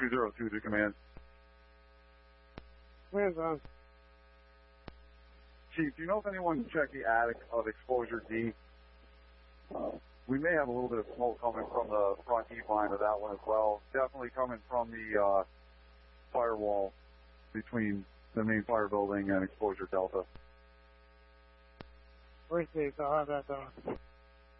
202 to command. Where's on? Chief, do you know if anyone checked the attic of exposure D? We may have a little bit of smoke coming from the front heat line of that one as well. Definitely coming from the firewall between the main fire building and exposure delta. Where's I'll have that done.